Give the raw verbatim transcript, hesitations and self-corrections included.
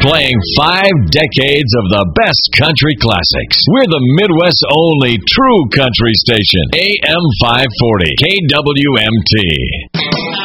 Playing five decades of the best country classics. We're the Midwest's only true country station. A M five forty, K W M T.